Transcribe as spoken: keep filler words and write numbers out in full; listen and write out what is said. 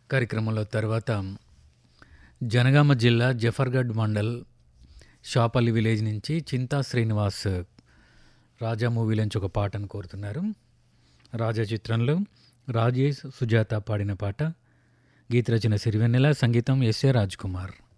కార్యక్రమంలో తర్వాత జనగామ జిల్లా జఫర్గఢ్ మండల్ షాపల్లి విలేజ్ నుంచి చింతా శ్రీనివాస్ రాజా మూవీలోంచి ఒక పాటను కోరుతున్నారు. రాజా చిత్రంలో రాజేష్ సుజాత పాడిన పాట. గీత రచన సిరివెన్నెల, సంగీతం ఎస్ఏ రాజ్ కుమార్.